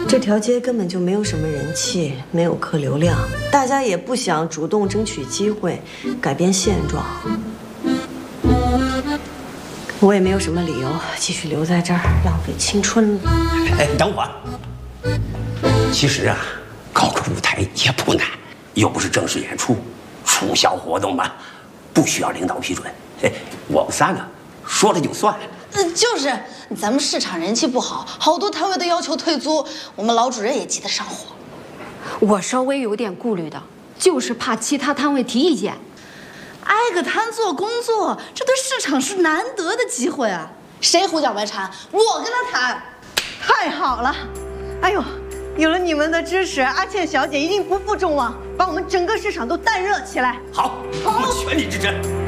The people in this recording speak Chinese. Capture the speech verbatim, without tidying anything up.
这条街根本就没有什么人气，没有客流量，大家也不想主动争取机会，改变现状。我也没有什么理由继续留在这儿浪费青春了。 哎，等会儿。其实啊，搞个舞台也不难，又不是正式演出，促销活动嘛，不需要领导批准。嘿，我们三个说了就算。 嗯，就是，咱们市场人气不好，好多摊位都要求退租，我们老主任也急得上火。 我稍微有点顾虑的，就是怕其他摊位提意见。 挨个摊做工作，这对市场是难得的机会啊！谁胡搅蛮缠，我跟他谈。 太好了，哎呦，有了你们的支持，阿倩小姐一定不负众望，把我们整个市场都淡热起来。 好，我们全力支持。